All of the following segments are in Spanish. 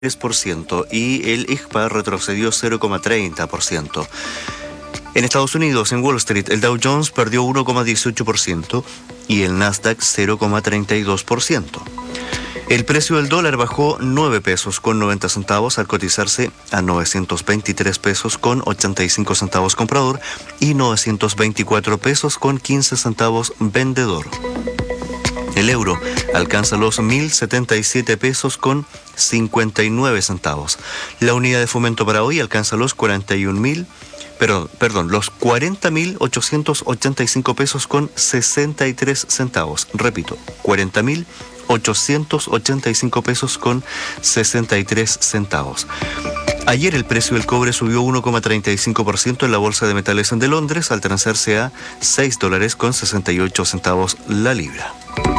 3% y el IGPA retrocedió 0,30%. En Estados Unidos, en Wall Street, el Dow Jones perdió 1,18% y el Nasdaq 0,32%. El precio del dólar bajó 9 pesos con 90 centavos al cotizarse a 923 pesos con 85 centavos comprador y 924 pesos con 15 centavos vendedor. El euro alcanza los 1.077 pesos con 59 centavos. La unidad de fomento para hoy alcanza los 40.885 pesos con 63 centavos. Repito, 40.885 pesos con 63 centavos. Ayer el precio del cobre subió 1,35% en la Bolsa de Metales de Londres al transarse a $6 con 68 centavos la libra.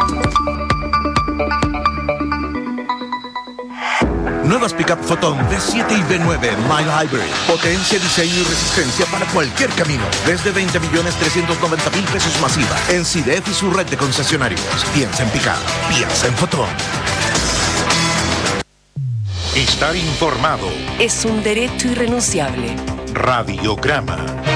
Nuevas Pickup Photon V7 y V9 Mile Hybrid. Potencia, diseño y resistencia para cualquier camino. Desde 20.390.000 pesos masiva. En CIDEF y su red de concesionarios. Piensa en Pickup. Piensa en Photon. Estar informado es un derecho irrenunciable. Radiograma.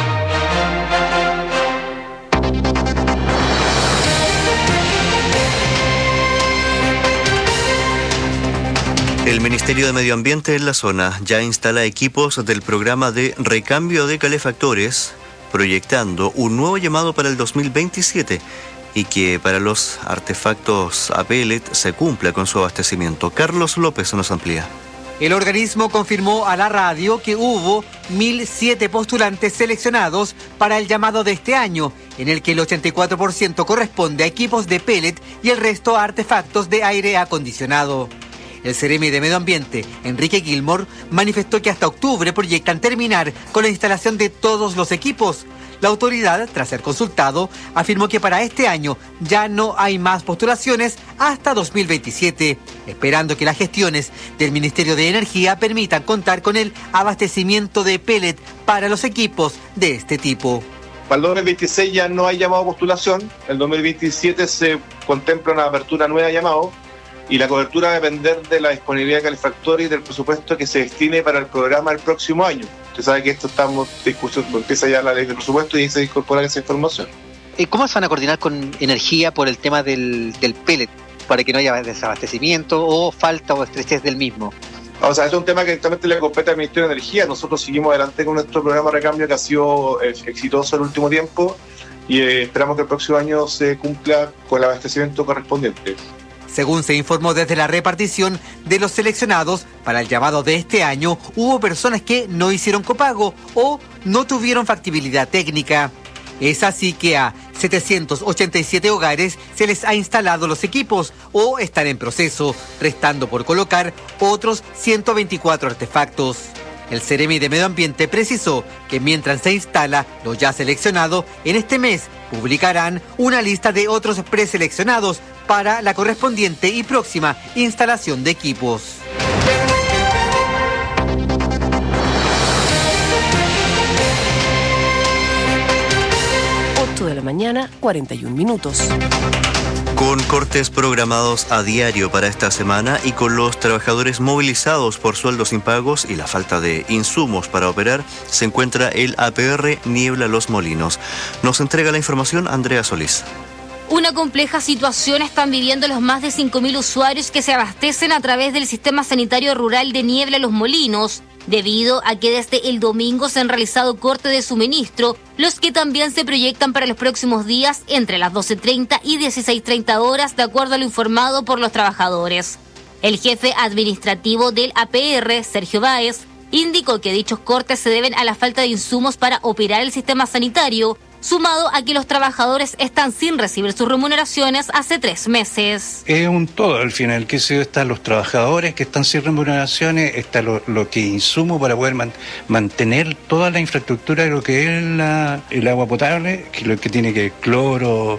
El Ministerio de Medio Ambiente en la zona ya instala equipos del programa de recambio de calefactores, proyectando un nuevo llamado para el 2027 y que para los artefactos a pellet se cumpla con su abastecimiento. Carlos López nos amplía. El organismo confirmó a la radio que hubo 1.007 postulantes seleccionados para el llamado de este año, en el que el 84% corresponde a equipos de pellet y el resto a artefactos de aire acondicionado. El Seremi de Medio Ambiente, Enrique Gilmore, manifestó que hasta octubre proyectan terminar con la instalación de todos los equipos. La autoridad, tras ser consultado, afirmó que para este año ya no hay más postulaciones hasta 2027, esperando que las gestiones del Ministerio de Energía permitan contar con el abastecimiento de pellet para los equipos de este tipo. Para el 2026 ya no hay llamado a postulación, el 2027 se contempla una apertura nueva de llamado y la cobertura va a depender de la disponibilidad de calefactores y del presupuesto que se destine para el programa el próximo año. Usted sabe que esto estamos en discusión, empieza ya la ley de presupuesto y ahí se incorpora esa información. ¿Cómo se van a coordinar con energía por el tema del pellet, para que no haya desabastecimiento o falta o estrechez del mismo? O sea, es un tema que directamente le compete al Ministerio de Energía. Nosotros seguimos adelante con nuestro programa de recambio que ha sido exitoso el último tiempo y esperamos que el próximo año se cumpla con el abastecimiento correspondiente. Según se informó desde la repartición de los seleccionados para el llamado de este año, hubo personas que no hicieron copago o no tuvieron factibilidad técnica. Es así que a 787 hogares se les ha instalado los equipos o están en proceso, restando por colocar otros 124 artefactos. El Seremi de Medio Ambiente precisó que mientras se instala lo ya seleccionado, en este mes publicarán una lista de otros preseleccionados para la correspondiente y próxima instalación de equipos. 8 de la mañana, 41 minutos. Con cortes programados a diario para esta semana y con los trabajadores movilizados por sueldos impagos y la falta de insumos para operar, se encuentra el APR Niebla Los Molinos. Nos entrega la información Andrea Solís. Una compleja situación están viviendo los más de 5.000 usuarios que se abastecen a través del Sistema Sanitario Rural de Niebla Los Molinos, debido a que desde el domingo se han realizado cortes de suministro, los que también se proyectan para los próximos días entre las 12:30 y 16:30 horas, de acuerdo a lo informado por los trabajadores. El jefe administrativo del APR, Sergio Báez, indicó que dichos cortes se deben a la falta de insumos para operar el sistema sanitario, sumado a que los trabajadores están sin recibir sus remuneraciones hace 3 meses. Es un todo al final, que están los trabajadores que están sin remuneraciones, está lo que insumo para poder mantener toda la infraestructura de lo que es el agua potable, que lo que tiene que cloro,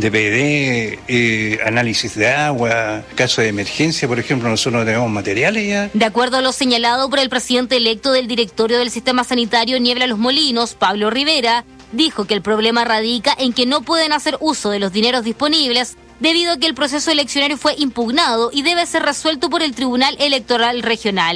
DPD, análisis de agua, caso de emergencia, por ejemplo, nosotros no tenemos materiales ya. De acuerdo a lo señalado por el presidente electo del directorio del Sistema Sanitario Niebla Los Molinos, Pablo Rivera, dijo que el problema radica en que no pueden hacer uso de los dineros disponibles debido a que el proceso eleccionario fue impugnado y debe ser resuelto por el Tribunal Electoral Regional.